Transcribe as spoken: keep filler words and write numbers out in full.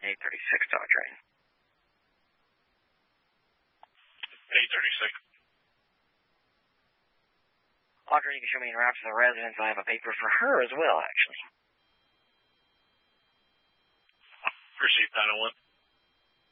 eight thirty-six dog train. eight thirty-six. Audrey, you can show me en route to the residence. I have a paper for her as well, actually. Received nine oh one.